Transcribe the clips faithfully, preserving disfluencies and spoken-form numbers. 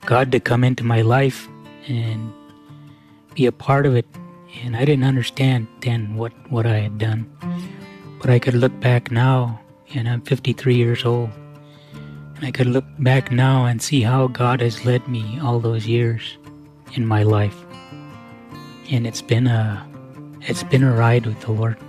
God to come into my life and be a part of it. And I didn't understand then what, what I had done. But I could look back now, and I'm fifty-three years old. And I could look back now and see how God has led me all those years in my life. And it's been a, it's been a ride with the Lord.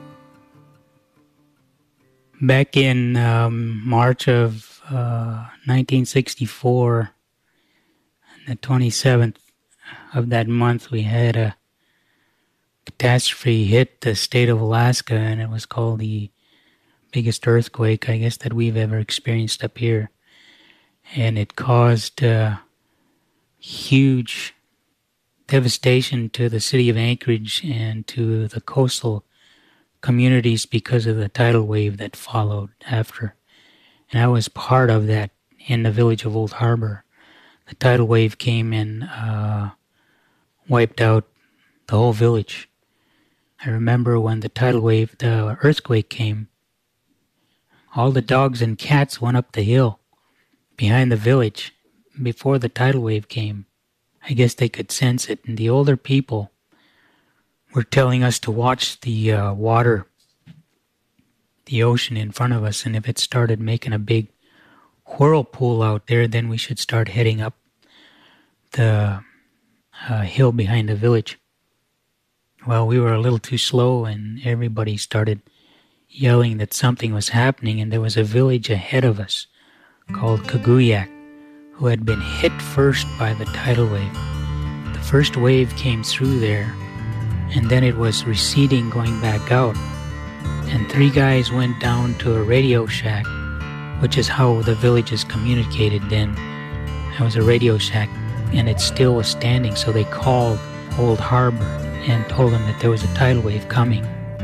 Back in um, March of uh, nineteen sixty-four, on the twenty-seventh of that month, we had a catastrophe hit the state of Alaska, and it was called the biggest earthquake, I guess, that we've ever experienced up here. And it caused uh, huge devastation to the city of Anchorage and to the coastal communities because of the tidal wave that followed after. And I was part of that in the village of Old Harbor. The tidal wave came and uh, wiped out the whole village. I remember when the tidal wave, the earthquake came, all the dogs and cats went up the hill behind the village before the tidal wave came. I guess they could sense it, and the older people were telling us to watch the uh, water, the ocean in front of us, and if it started making a big whirlpool out there, then we should start heading up the uh, hill behind the village. Well, we were a little too slow, and everybody started yelling that something was happening, and there was a village ahead of us called Kaguyak, who had been hit first by the tidal wave. The first wave came through there, and then it was receding, going back out. And three guys went down to a radio shack, which is how the villages communicated then. There was a radio shack, and it still was standing, so they called Old Harbor and told them that there was a tidal wave coming.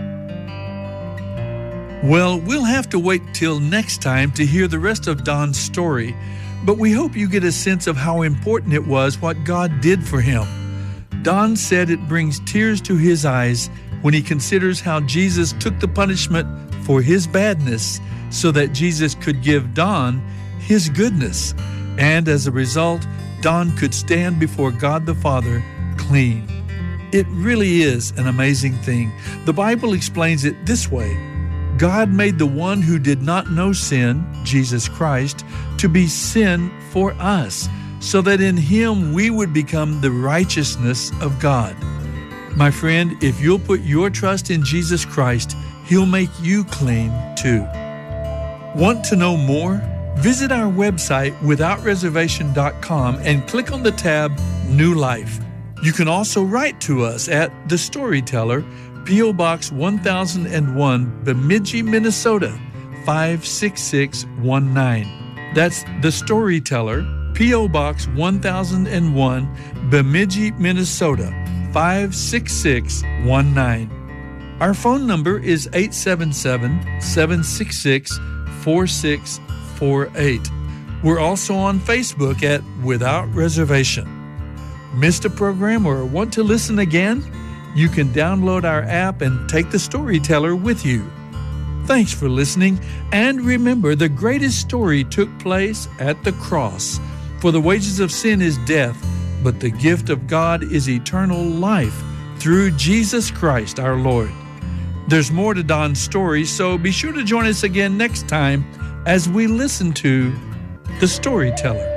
Well, we'll have to wait till next time to hear the rest of Don's story, but we hope you get a sense of how important it was what God did for him. Don said it brings tears to his eyes when he considers how Jesus took the punishment for his badness so that Jesus could give Don his goodness. And as a result, Don could stand before God the Father clean. It really is an amazing thing. The Bible explains it this way. God made the one who did not know sin, Jesus Christ, to be sin for us, so that in him we would become the righteousness of God. My friend, if you'll put your trust in Jesus Christ, he'll make you clean too. Want to know more? Visit our website without reservation dot com and click on the tab New Life. You can also write to us at The Storyteller, P O Box one thousand one, Bemidji, Minnesota, five six six one nine. That's The Storyteller, P O Box one thousand one, Bemidji, Minnesota, five six six one nine. Our phone number is eight seven seven, seven six six, four six four eight. We're also on Facebook at Without Reservation. Missed a program or want to listen again? You can download our app and take The Storyteller with you. Thanks for listening, and remember, the greatest story took place at the cross. For the wages of sin is death, but the gift of God is eternal life through Jesus Christ our Lord. There's more to Don's story, so be sure to join us again next time as we listen to The Storyteller.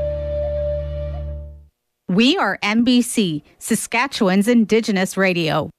We are N B C, Saskatchewan's Indigenous Radio.